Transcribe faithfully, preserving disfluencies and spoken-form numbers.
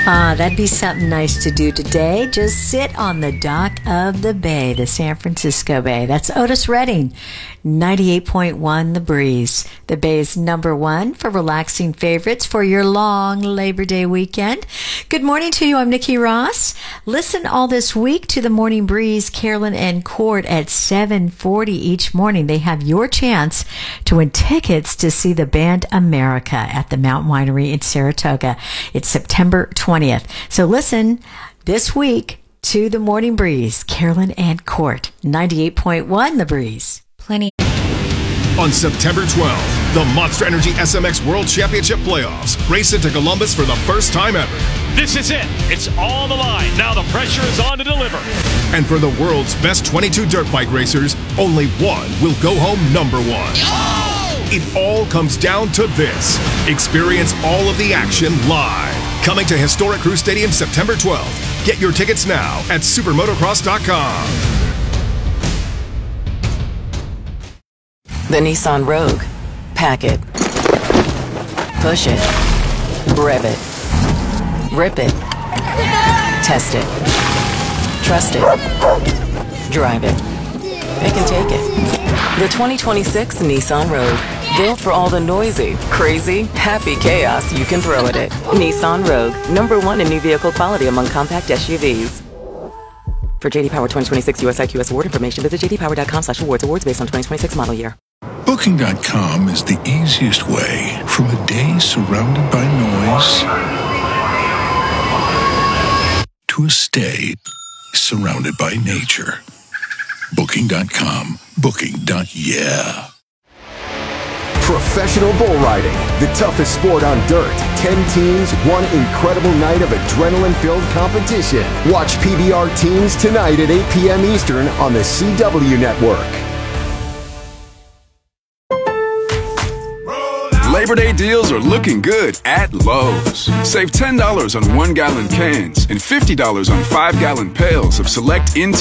Ah, that'd be something nice to do today. Just sit on the dock of the bay, the San Francisco Bay. That's Otis Redding, ninety-eight point one The Breeze. The Bay is number one for relaxing favorites for your long Labor Day weekend. Good morning to you. I'm Nikki Ross. Listen all this week to the Morning Breeze, Carolyn and Court at seven forty each morning. They have your chance to win tickets to see the band America at the Mountain Winery in Saratoga. It's September twentieth. So listen this week to the Morning Breeze, Carolyn and Court, ninety-eight point one The Breeze. Plenty. On September twelfth, the Monster Energy S M X World Championship Playoffs race into Columbus for the first time ever. This is it. It's all on the line. Now the pressure is on to deliver. And for the world's best twenty-two dirt bike racers, only one will go home number one. Oh! It all comes down to this. Experience all of the action live. Coming to historic Crew Stadium September twelfth. Get your tickets now at supermotocross dot com. The Nissan Rogue. Pack it. Push it. Rev it. Rip it. Test it. Trust it. Drive it. Pick and take it. The twenty twenty-six Nissan Rogue. Built for all the noisy, crazy, happy chaos you can throw at it. Nissan Rogue. Number one in new vehicle quality among compact S U Vs. For J D Power twenty twenty-six U S I Q S award information, visit j d power dot com slash awards. Awards based on twenty twenty-six model year. Booking dot com is the easiest way from a day surrounded by noise to a stay surrounded by nature. Booking dot com. Booking. Yeah. Professional bull riding, the toughest sport on dirt. Ten teams, one incredible night of adrenaline-filled competition. Watch P B R Teams tonight at eight p.m. Eastern on the C W Network. Labor Day deals are looking good at Lowe's. Save ten dollars on one-gallon cans and fifty dollars on five-gallon pails of select in